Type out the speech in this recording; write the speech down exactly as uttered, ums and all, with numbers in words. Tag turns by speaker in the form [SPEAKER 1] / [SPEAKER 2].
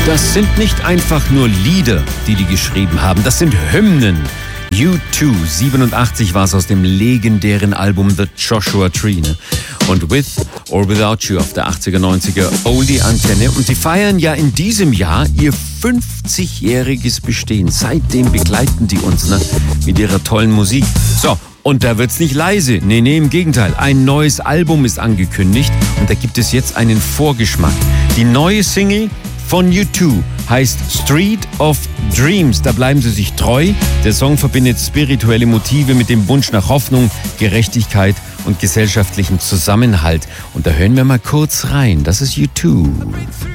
[SPEAKER 1] Das sind nicht einfach nur Lieder, die die geschrieben haben, das sind Hymnen. U zwei, siebenundachtzig war es aus dem legendären Album The Joshua Tree. Ne? Und With or Without You auf der achtziger, neunziger Oldie-Antenne. Und die feiern ja in diesem Jahr ihr fünfzigjähriges Bestehen. Seitdem begleiten die uns ne? mit ihrer tollen Musik. So, und da wird's nicht leise. Nee, nee, im Gegenteil. Ein neues Album ist angekündigt und da gibt es jetzt einen Vorgeschmack. Die neue Single von U zwei heißt Street of Dreams. Da bleiben sie sich treu. Der Song verbindet spirituelle Motive mit dem Wunsch nach Hoffnung, Gerechtigkeit und gesellschaftlichem Zusammenhalt. Und da hören wir mal kurz rein. Das ist U zwei.